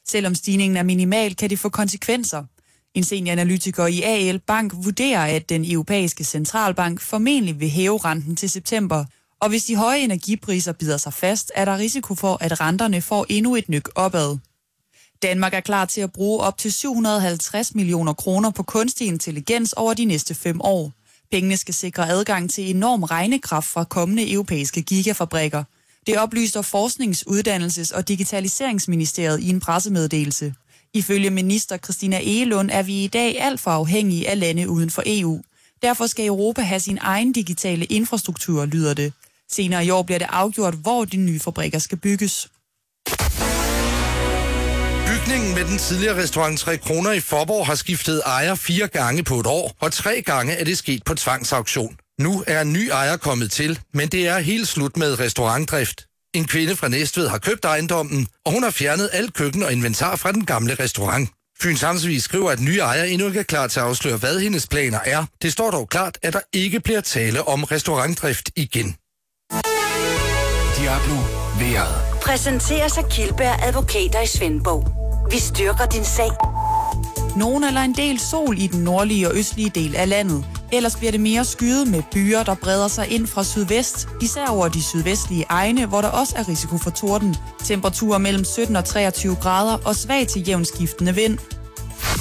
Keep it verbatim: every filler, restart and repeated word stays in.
Selvom stigningen er minimal, kan det få konsekvenser. En senioranalytiker i A L Bank vurderer, at den europæiske centralbank formentlig vil hæve renten til september. Og hvis de høje energipriser bider sig fast, er der risiko for, at renterne får endnu et nyk opad. Danmark er klar til at bruge op til syv hundrede og halvtreds millioner kroner på kunstig intelligens over de næste fem år. Pengene skal sikre adgang til enorm regnekraft fra kommende europæiske gigafabrikker. Det oplyser Forsknings-, Uddannelses- og Digitaliseringsministeriet i en pressemeddelelse. Ifølge minister Christina Egelund er vi i dag alt for afhængige af lande uden for E U. Derfor skal Europa have sin egen digitale infrastruktur, lyder det. Senere i år bliver det afgjort, hvor de nye fabrikker skal bygges. Bygningen med den tidligere restaurant Tre Kroner i Faaborg har skiftet ejer fire gange på et år, og tre gange er det sket på tvangsauktion. Nu er en ny ejer kommet til, men det er helt slut med restaurantdrift. En kvinde fra Næstved har købt ejendommen, og hun har fjernet alt køkken og inventar fra den gamle restaurant. Fyns Amtsvis skriver, at nye ejer endnu ikke er klar til at afsløre, hvad hendes planer er. Det står dog klart, at der ikke bliver tale om restaurantdrift igen. Diablo Været præsenteres af Kildberg Advokater i Svendborg. Vi styrker din sag. Nogen eller en del sol i den nordlige og østlige del af landet. Ellers bliver det mere skyet med byer, der breder sig ind fra sydvest, især over de sydvestlige egne, hvor der også er risiko for torden. Temperaturer mellem sytten og treogtyve grader og svag til jævnskiftende vind.